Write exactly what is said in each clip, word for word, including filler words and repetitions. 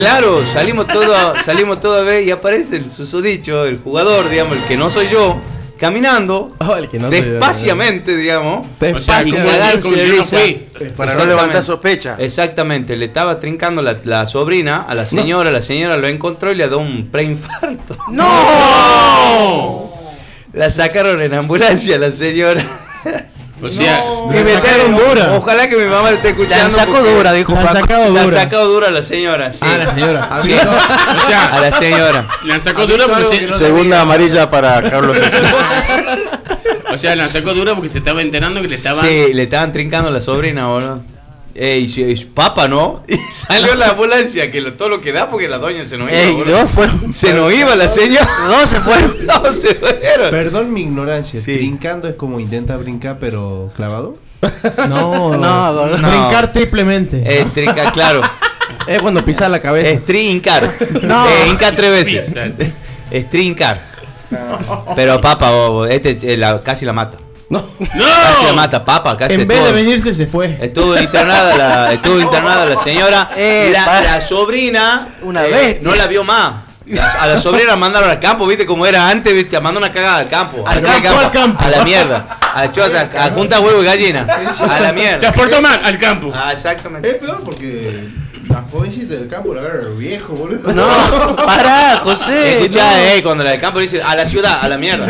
Claro, salimos todos, salimos todos a ver y aparece el susodicho, el jugador, digamos, el que no soy yo, caminando oh, el que no despaciamente, soy yo, digamos, despaciamente, como yo no fui, para no levantar sospecha. Exactamente, le estaba trincando la, la sobrina a la señora, no. La señora lo encontró y le dio un preinfarto. ¡No! La sacaron en ambulancia la señora. O sea, no, me metieron dura. Ojalá que mi mamá le esté escuchando. La sacó dura, dijo La Paco. sacado La dura. sacado dura la señora, sí. Ah, la señora. Sí. O sea, a la señora. La sacó dura porque se... no segunda amarilla para Carlos. O sea, la sacó dura porque se estaba enterando que le estaban... Sí, le estaban trincando a la sobrina, boludo. Ey, y papa, ¿no? Y salió la ambulancia, que lo, todo lo que da porque la doña se nos iba. Ey, dos fueron. Se nos iba la señora. Dos se fueron. Dos se fueron. Perdón mi ignorancia. Sí. Brincando es como intenta brincar, pero clavado. No, no, no, no. Brincar triplemente. Eh, trinca, claro. Es cuando pisa la cabeza. Es trincar. No. Eh, inca tres veces. Es trincar. Pero papa, bobo, este eh, la, casi la mata. No. Casi la mata, papa, casi En vez todo. de venirse se fue. Estuvo internada la, estuvo internada la señora. Eh, la, para. la sobrina Una eh, vez. no la vio más. La, a la sobrina la mandaron al campo, viste como era antes, viste, mandó una cagada al campo. Al No campo, al al campo. A la mierda. A chota, a junta huevo y gallina. A la Te mierda. aportó mal al campo. Ah, exactamente. Es peor porque la jovencita del campo la agarra el viejo, boludo. No, pará, José. Escuchá, no. eh, cuando la del campo dice a la ciudad, a la mierda.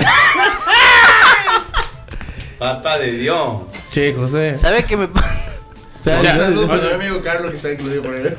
Papá de Dios. Che, José. ¿Sabes qué me pasa? O sea, O sea, un saludo o para sea- mi amigo Carlos que sabe que lo digo por él.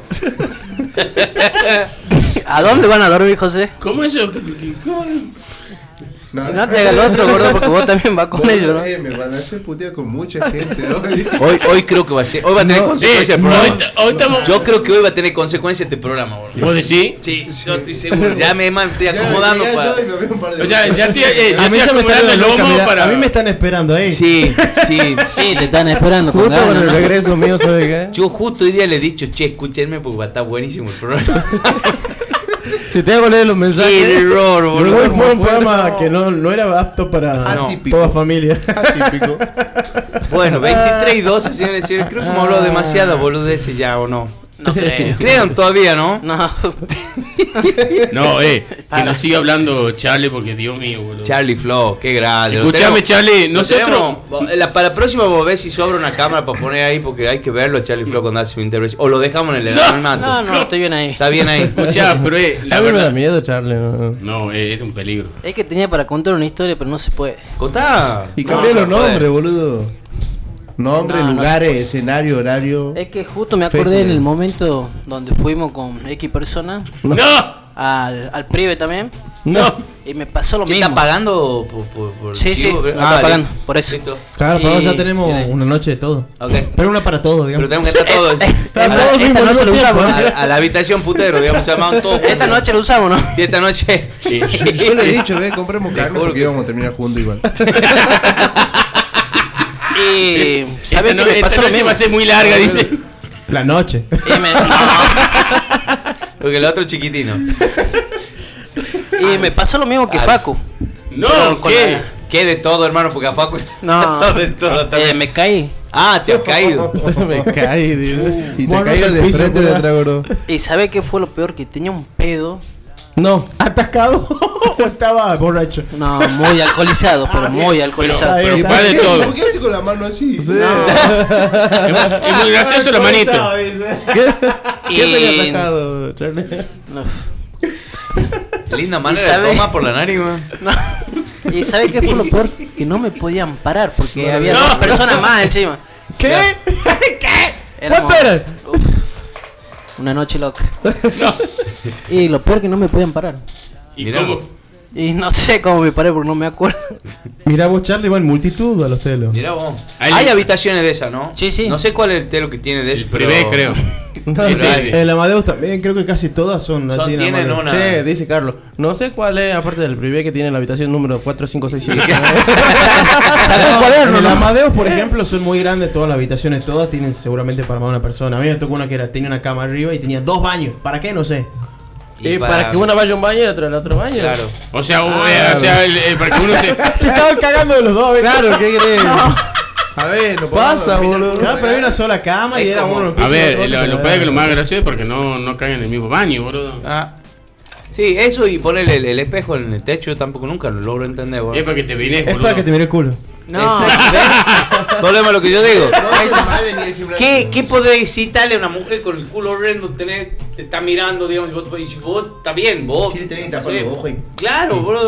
¿A dónde van a dormir, José? ¿Cómo eso? ¿Cómo? No, No te hagas el otro, gordo, porque vos también vas con Bueno, ellos, ¿no? eh, me van a hacer putear con mucha gente hoy. Hoy, hoy creo que va a ser. Hoy va a tener No, consecuencias el Hoy, programa. ta- hoy estamos. Yo creo que hoy va a tener consecuencias este programa, boludo. ¿Vos decís? Sí, yo estoy seguro. Ya me me estoy Ya, acomodando llegué para. yo y me veo un par de O sea, ya estoy, eh, ya A mí estoy se me está acomodando el dando loca, lomo mira, para. a mí me están esperando ahí. Sí, sí. Sí, te están esperando con Justo con ganas, el ¿no? regreso mío, ¿sabes qué? Yo justo hoy día le he dicho, che, escúchenme porque va a estar buenísimo el programa. Si te hago leer los mensajes. Qué error, Hoy boludo. fue un programa que no, no era apto para Atípico. toda familia. Atípico. Bueno, veintitrés y doce, señores y señores. Creo que hemos hablado demasiada boludeces ya, ¿o no? No creo. Crean todavía, ¿no? No. No, eh, que nos siga hablando Charlie porque Dios mío, boludo. Charlie Flow, qué grande. Lo Escuchame, tenemos- Charlie, lo nosotros. tenemos- la- para la próxima vos ves si sobra una cámara para poner ahí porque hay que verlo a Charlie Flow cuando hace su intervención. O lo dejamos en el anonimato. No, no, estoy bien ahí. Está bien ahí. Escuchá, pero eh, la A mí me da verdad. miedo, Charlie. no. No, eh, es un peligro. Es que tenía para contar una historia, pero no se puede. Contá. Y No, cambié no los puede. nombres, boludo. Nombres, No, no lugares, escenario, horario. Es que justo me acordé en el momento donde fuimos con X personas ¡No! al, al Prive también. ¡No! Y me pasó lo ¿Quién mismo. está pagando por, por, por Sí, sí, chivo? no Ah, está pagando, listo. por eso. Listo. Claro, para Y- ya tenemos y de- una noche de todo. Ok. Pero una para todos, digamos. Pero tenemos que estar todos. Eh, eh, a, la, todos esta mismo noche al lo mismo usamos. tiempo, a- a la habitación putero, digamos, llamaban todos. Esta noche lo usamos, ¿no? Y esta noche. Sí. Yo le he dicho, ve, compremos Te carne juro porque que íbamos a terminar juntos igual. Y Esta, ¿sabes no- qué me esta pasó lo noche mismo? va a ser muy larga, dice. La noche. Y me, Porque el otro chiquitino. y me pasó lo mismo que Ah. Facu. No, Pero con ¿qué? la- ¿Qué de todo, hermano? Porque a Facu No, pasó de todo eh, también. me caí. Ah, te has caído. Me caí, dice. Y te Bueno, cayó el de piso, frente de ¿verdad? atrás, bro. Y ¿sabes qué fue lo peor? Que tenía un pedo. No, ¿atascado o estaba borracho? No, muy alcoholizado, pero muy alcoholizado. Pero Está igual de ¿Qué? todo. ¿Por qué hace con la mano así? Es muy gracioso la manito. ¿Qué Y- tenía atacado, Charlie? No. Linda ¿Y manera de sabe? tomar por la nariz, weón. No. ¿Y sabes qué fue lo peor? Que no me podían parar porque No, había no. dos personas más encima. ¿Qué? ¿Qué? Éramos- ¿Cuánto eran? Uf, una noche loca. Y lo peor que no me podían parar. ¿Y Mirá. cómo? Y no sé cómo me paré porque no me acuerdo. Mira vos, Charlie, va en multitud a los telos. Mirá vos. Ahí Hay le- habitaciones de esas, ¿no? Sí, sí. No sé cuál es el telo que tiene de El eso. privé, creo. No, Sí, sí, sí. el Amadeus también, creo que casi todas son, Son- así en tienen Amadeus. una- Che, dice Carlos. No sé cuál es, aparte del privé que tiene la habitación número cuatro cinco seis siete. Sacó un cuaderno, En el ¿no? Amadeus, por ejemplo, son muy grandes todas las habitaciones, todas tienen seguramente para más de una persona. A mí me tocó una que era, tenía una cama arriba y tenía dos baños. ¿Para qué? No sé. Y para que una vaya a un baño y otra al otro baño. Claro. O sea, u- eh, o sea el- el- para que uno se. Se estaban cagando de los dos. ¿ves? Claro, ¿qué crees? A ver, no Pasa, boludo. Claro, pero había una sola cama y Es era como- uno en el A piso y ver, otro lo, otro lo en peor es que lo la- más gracioso es porque no, no caen en el mismo baño, boludo. Ah. Sí, eso y ponerle el, el espejo en el techo, yo tampoco nunca lo logro entender, boludo. Es para que te vienes, Es boludo. para que te mire el culo. No, Problema lo que yo digo. No se desmayen ni el gimnasio. ¿Qué, ¿Qué podés excitarle a una mujer con el culo horrendo? Tenés, te está mirando, digamos, y vos, y si vos está bien, vos. Sí, le tenés que tapar sí. los ojos y- Claro, bro.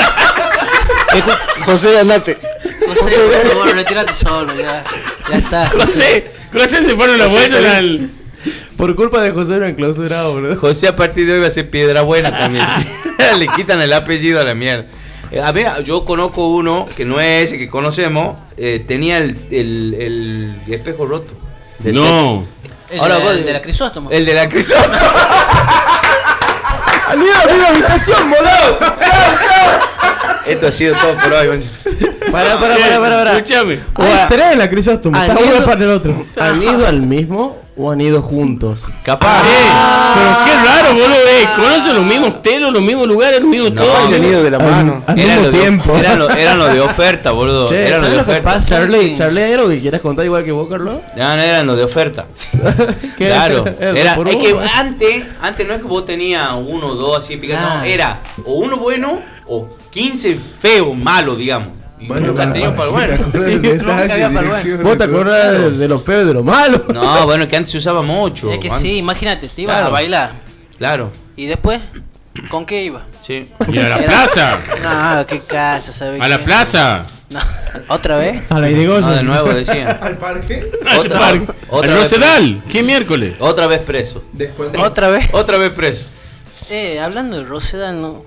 José, andate. José, por favor, retírate solo, ya. Ya está. José, José se pone la vuelta al... Por culpa de José era enclausurado, boludo. José a partir de hoy va a ser piedra buena también. Le quitan el apellido a la mierda. Eh, A ver, yo conozco uno que no es ese que conocemos. eh, tenía el, el, el espejo roto. Del No. El, Ahora de, vos- el de la Crisóstomo. El de la crisóstomo. ¡Amigo, amigo, habitación, boludo! Esto ha sido todo por hoy, mancho. Para, para, para, para, para. Escúchame. Hay tres en la Crisóstomo. ¿Han Está uno ido- para el otro. ¿Han ido al mismo o han ido juntos? Capaz. Eh, pero qué raro, boludo. Eh, conocen los mismos telos, los mismos lugares, los mismos No, todo. Han venido de la mano. Al Eran mismo los de- tiempo. Eran los eran los de oferta, boludo. Che, eran los ¿sabes de lo que oferta. pasa? Charlie, Charlie, ¿hay algo que quieras contar igual que vos, Carlos? Ya no eran los de oferta. ¿Qué? Claro. ¿El Era, por es uno? que antes, antes no es que vos tenías uno o dos así picantes, no, Ah. era o uno bueno o quince feos, malos, digamos. Y nunca teníamos para el bueno. Nunca había para el bueno. ¿Vos te acordás de, de lo feo y de lo malo? No, bueno, que antes se usaba mucho. Es que Antes- sí, imagínate, te ibas Claro. a bailar. Claro, ¿Y después? ¿Con qué iba? sí. Y a la Era- plaza. No, qué casa, ¿sabes? A la qué? plaza. No. ¿Otra vez? A la Irigoyen. No, de nuevo decía. Al parque. Otra, Al otra Al vez Rosedal. ¿Qué miércoles? preso. Otra vez preso. Después de... ¿Otra vez? Otra vez preso. Eh, hablando de Rosedal, no.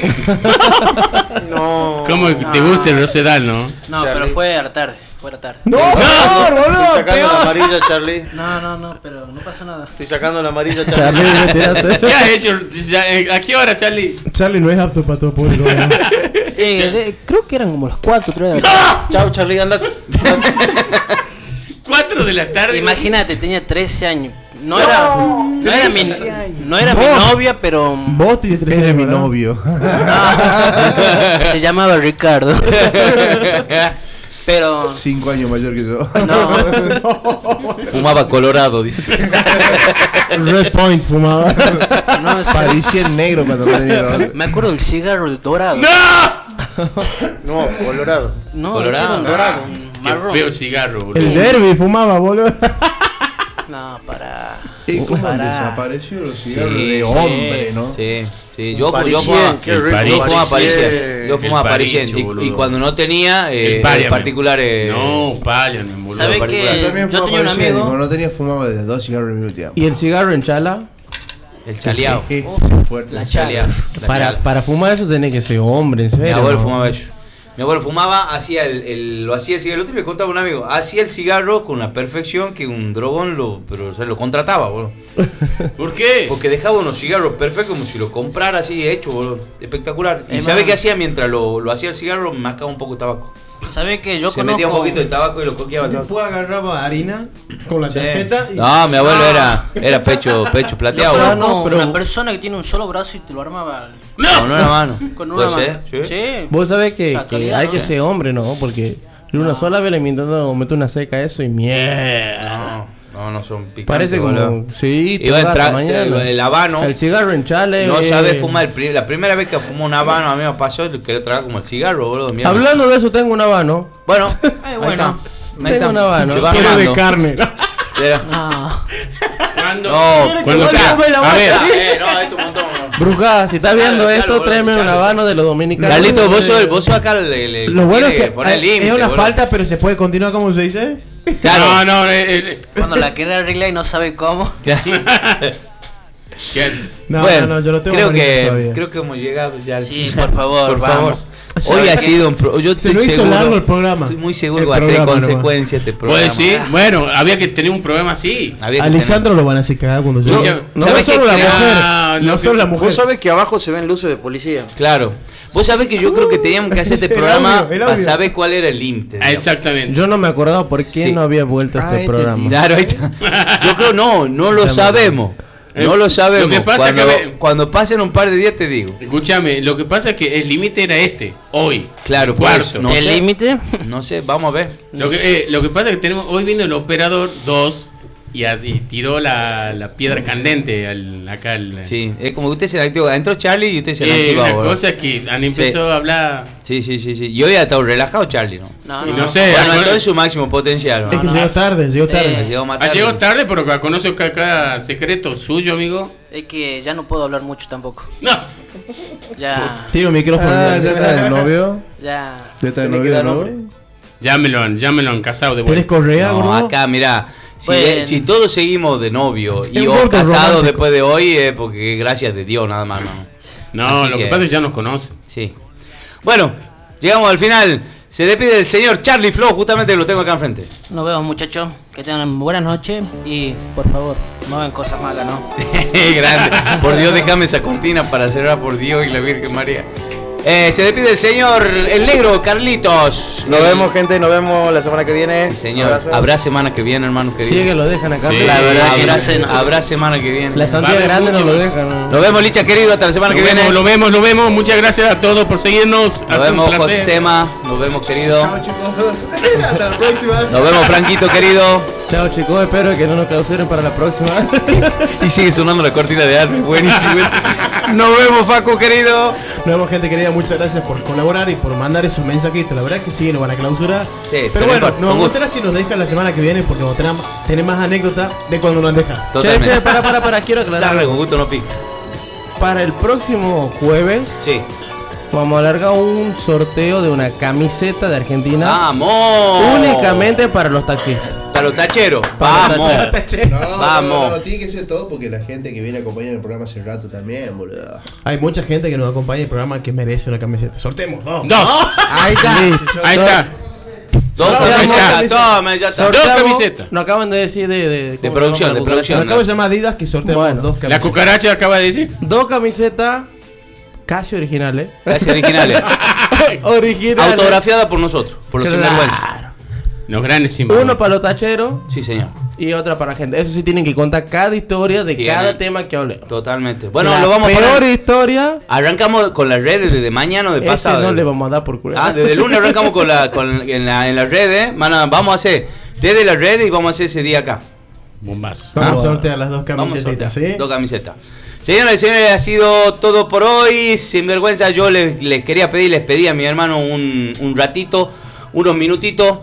No. ¿Cómo te gusta el Rosedal, no? No, Charlie. pero fue a la tarde. Fue a la tarde. ¡No, por favor, boludo! Estoy sacando la peor. amarilla, Charlie. No, no, no, pero no pasó nada. Estoy sacando la amarilla, Charlie, Charlie. retírate. ¿Qué has hecho? ¿A qué hora, Charlie? Charlie no es apto para todo público. ¿no? Eh, de- creo que eran como las cuatro, tres. Chao, Charlie, andate. Cuatro de la tarde. Imagínate, tenía trece años. No era, no era mi, no era mi Vos. novia, pero Vos tienes tres Eres años, mi ¿verdad? novio. se llamaba Ricardo. Pero Cinco años mayor que yo. no, Fumaba colorado, dice. Red Point fumaba. no sé. Parecía el negro cuando tenía ¿no? Me acuerdo del cigarro, el dorado. ¡No! No, colorado. No, Colorado. era un dorado, un Qué marrón. feo cigarro, boludo. El derby fumaba, boludo. No, para. ¿Y cómo Para. desapareció los cigarros Sí, de sí. hombre, no? Sí, sí. Yo, fu- yo Parisien, fumaba. qué rico. París. Yo fumaba Parisien. Parisien. Yo El fumaba Parisien. Parisien, Y, boludo. y cuando no tenía eh, El Parian. particulares. No, Palian, boludo. ¿Sabe particular. qué? Yo también Yo fumaba tenía un Parisien, y amigo. cuando no tenía fumaba de dos cigarros al mismo tiempo. ¿Y el cigarro en chala? El chaleado. Qué fuerte. La El chaleado. La Para, chala. para fumar eso tenés que ser hombre, en serio. Mi abuelo ¿no? fumaba eso. Mi abuelo fumaba, hacía el, el- lo hacía el cigarro. El otro día me contaba un amigo, hacía el cigarro con la perfección que un drogón lo, pero, o sea, lo contrataba, boludo. ¿Por qué? Porque dejaba unos cigarros perfectos como si lo comprara así hecho, boludo. Espectacular. Y Es sabe más- qué hacía mientras lo, lo hacía el cigarro, mascaba un poco de tabaco. ¿Sabe que yo Se conozco? metía un poquito de tabaco y lo coqueaba el tabaco. Después agarraba harina con la Sí. tarjeta y... No, mi abuelo No. era, era pecho, pecho Yo plateado, conozco boludo. no, pero- una persona que tiene un solo brazo y te lo armaba ¡No! Con una mano. con una Puede mano. ser, sí. Sí. Vos sabés que, La que calidad, hay ¿no? que ser hombre, ¿no? Porque yo una sola vez le me intentando meter una seca a eso y mierda. No, no, no son picantes. Parece como... boludo. Sí, Iba a toda la entrar mañana. el habano. El cigarro en chale. No eh. sabe fumar. El pri- la primera vez que fumó un habano a mí me pasó y quería tragar como el cigarro, boludo. mierda. Hablando de eso, tengo un habano. Bueno, Ay, ahí bueno. está. Ahí Tengo está. un habano. Se va Pero de armando. carne. Era- No. ¿Cuándo? No, Cuando ya, ya, come la a ver, ya, eh, no, esto un montón. Bruja, si estás Claro, viendo claro, esto, boludo, tráeme un claro. habano de los dominicanos. Carlito, vos sos, vos sos acá le, le- Lo bueno es quiere que poner hay- límite, es una boludo. falta, pero se puede continuar, ¿cómo se dice? Claro. no, no, eh, eh, Cuando la quiere arreglar y no sabe cómo. que- No, bueno, no, no, yo no tengo creo amarillo que todavía. creo que hemos llegado ya. al Sí, final. por favor, por vamos. favor. Hoy ha sido un pro yo Se estoy lo hizo seguro- largo el programa. Estoy muy seguro El que va a tener programa consecuencias este programa. ¿Puedo decir? Bueno, había que tener un programa así. Había A que Lisandro lo van a hacer cagar cuando Yo- llegue. yo- No ¿sabes es solo qué la creo? mujer. Ah, No lo solo que- la Vos mujer. sabés que abajo se ven luces de policía. tener- Claro. Vos sabés que yo creo que teníamos que hacer este El programa audio, el para audio. saber cuál era el límite. Ah, digamos. exactamente. Yo no me acordaba por qué Sí. no había vuelto a Ah, este entendí. programa. Claro, ahí está. Yo creo no, no lo Ya me- sabemos. No lo sabemos. Lo que pasa cuando, que me- cuando pasen un par de días te digo. Escúchame, lo que pasa es que el límite era este, hoy. Claro, por cuarto. eso, no ¿El sé. límite? No sé, vamos a ver. Lo que, eh, lo que pasa es que tenemos, hoy vino el operador dos y, a- y tiró la, la piedra candente al, acá. Al, Sí, es como que usted se la activó. Entró Charlie y usted se la Eh, activó una ahora. cosa es que han empezado Sí. a hablar. Sí, sí, sí, sí. Y hoy ha estado relajado Charlie, ¿no? No, Y no. no sé, Bueno, ha- entró en su máximo potencial, ¿no? Es que no. llegó tarde, llegó tarde. Eh, Llegó más Ha tarde. llegado tarde, pero acá conoce acá, acá secreto suyo, amigo. Es que ya no puedo hablar mucho tampoco. No. Ya, Tiene un micrófono. Ah, ya está de novio. ya. Ya está de Tiene que novio de dar nuevo. nombre. Ya me lo han, ya me lo han casado de ¿Tenés vuelta. correa, No, gordo? acá, mirá. Si, Bueno. si todos seguimos de novio y Es o gordo casados romántico. después de hoy, es porque gracias de Dios, nada más, no. No, Así lo que, que- pasa es que ya nos conocen. Sí. Bueno, llegamos al final. Se despide el señor Charlie Flow, justamente lo tengo acá enfrente. Nos vemos, muchachos. Que tengan buenas noches. Y, por favor, no hagan cosas malas, ¿no? Grande. Por Dios, déjame esa cortina para cerrar por Dios y la Virgen María. Eh, se despide el señor El Negro, Carlitos. Nos El- vemos, gente, nos vemos la semana que viene. Sí, señor. Abrazo. Habrá semana que viene, hermano querido. Sí, que lo dejan acá. Sí. La verdad que Habrá habrá, cena. habrá semana que viene. La sandía Vale, grande no mucho. lo dejan. ¿no? Nos vemos, Licha querido, hasta la semana Lo que vemos, viene. lo vemos, lo vemos. Muchas gracias a todos por seguirnos. Nos Ha sido un vemos, placer. Josema. Nos vemos, querido. Chao, chicos. Hasta la próxima. Nos vemos, Franquito, querido. Chao, chicos. Espero que no nos clausuren para la próxima. Y sigue sonando la cortina de Army. Buenísimo. Nos vemos, Facu, querido. Nos vemos, gente querida. Muchas gracias por colaborar y por mandar esos mensajitos. La verdad es que sí, nos van a clausurar. Sí, pero pero no bueno, importa, nos con gustará si nos dejan la semana que viene porque vamos a tener, tener más anécdotas de cuando nos han dejado. Che, Totalmente. che, para, para, para. Quiero aclarar. Sarre, con algo. gusto no pica. Para el próximo jueves Sí. vamos a alargar un sorteo de una camiseta de Argentina. ¡Vamos! Únicamente para los taxistas. Para los tacheros. Para los ¡Vamos! tacheros. No, Vamos. no, no, tiene que ser todo porque la gente que viene acompañando el programa hace rato también, boludo. Hay mucha gente que nos acompaña en el programa que merece una camiseta. Sortemos dos. Dos. Ahí está. Ahí está. Dos Sorteamos camisetas. camiseta. Toma, ya está. Dos Sorteamos- camisetas. Nos acaban de decir de... De, ¿cómo se producción, llama? de La producción. Nos acabo de llamar Adidas que sorteamos Bueno. dos La camisetas. cucaracha acaba de decir. Dos camisetas casi originales. Gracias, originales. Originales. Autografiada por nosotros, por los Claro. sinvergüenza. Los grandes sinvergüenza. Uno para los tacheros Sí, señor. y otra para la gente. Eso sí tienen que contar cada historia de Tienen. cada tema que hablemos. Totalmente. Bueno, La lo vamos a peor poner. historia, Arrancamos con las redes desde mañana o de ese pasado. no le vamos a dar por culo. Ah, desde el lunes arrancamos con la, con, en, la, en las redes. Van a- vamos a hacer desde las redes y vamos a hacer ese día acá. Bombazo. Vamos a Ah. sortear las dos Vamos a camisetitas, sortear ¿sí? dos camisetas. Señoras y señores, ha sido todo por hoy. Sin vergüenza, yo les, les quería pedir, les pedí a mi hermano un, un ratito, unos minutitos.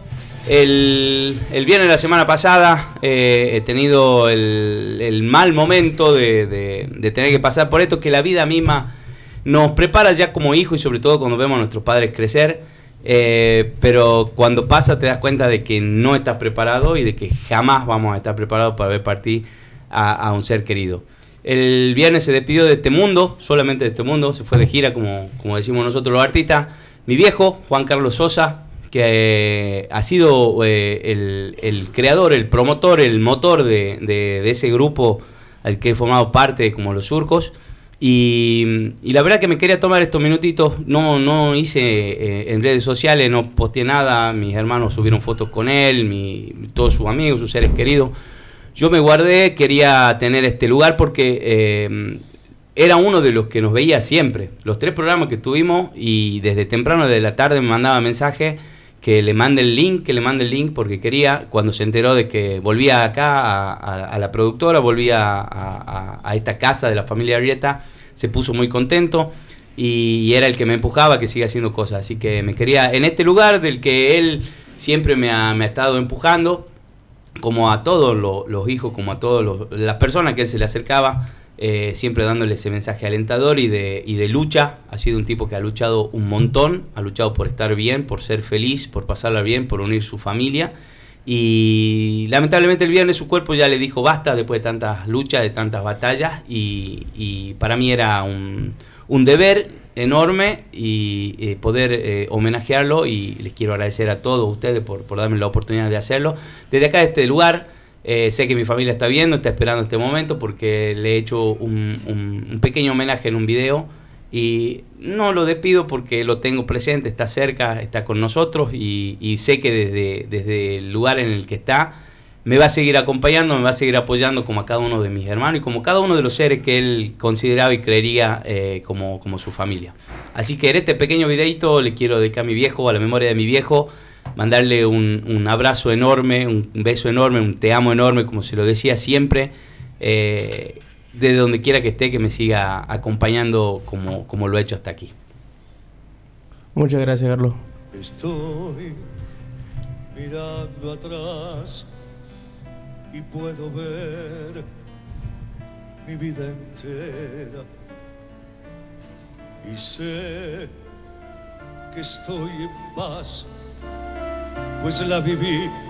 El, el viernes de la semana pasada eh, he tenido el, el mal momento de, de- de tener que pasar por esto, que la vida misma nos prepara ya como hijos y sobre todo cuando vemos a nuestros padres crecer. Eh, pero cuando pasa te das cuenta de que no estás preparado y de que jamás vamos a estar preparados para ver partir a, a un ser querido. El viernes se despidió de este mundo, solamente de este mundo, se fue de gira como, como decimos nosotros los artistas. Mi viejo, Juan Carlos Sosa, que eh, ha sido eh, el, el creador, el promotor, el motor de, de- de ese grupo al que he formado parte como Los Surcos. Y, y la verdad que me quería tomar estos minutitos, no, no hice eh, en redes sociales, no posteé nada, mis hermanos subieron fotos con él, mi, todos sus amigos, sus seres queridos. Yo me guardé, quería tener este lugar porque eh, era uno de los que nos veía siempre. Los tres programas que tuvimos y desde temprano de la tarde me mandaba mensajes que le mande el link, que le mande el link porque quería, cuando se enteró de que volvía acá a, a- a la productora, volvía a, a- a esta casa de la familia Arrieta, se puso muy contento y, y era el que me empujaba a que siga haciendo cosas. Así que me quería, en este lugar del que él siempre me ha, me ha estado empujando, como a todos lo- los hijos, como a todas las personas que él se le acercaba, eh, siempre dándole ese mensaje alentador y de, y de lucha. Ha sido un tipo que ha luchado un montón, ha luchado por estar bien, por ser feliz, por pasarla bien, por unir su familia. Y lamentablemente el viernes su cuerpo ya le dijo basta después de tantas luchas, de tantas batallas. Y, y para mí era un, un deber enorme y eh, poder eh, homenajearlo, y les quiero agradecer a todos ustedes por, por darme la oportunidad de hacerlo. Desde acá, de este lugar, eh, sé que mi familia está viendo, está esperando este momento porque le he hecho un, un, un pequeño homenaje en un video y no lo despido porque lo tengo presente, está cerca, está con nosotros y, y sé que desde, desde el lugar en el que está me va a seguir acompañando, me va a seguir apoyando como a cada uno de mis hermanos y como cada uno de los seres que él consideraba y creería eh, como, como su familia. Así que en este pequeño videito le quiero dedicar a mi viejo, a la memoria de mi viejo, mandarle un, un abrazo enorme, un beso enorme, un te amo enorme, como se lo decía siempre, eh, desde donde quiera que esté, que me siga acompañando como, como lo he hecho hasta aquí. Muchas gracias, Carlos. Estoy mirando atrás y puedo ver mi vida entera y sé que estoy en paz, pues la viví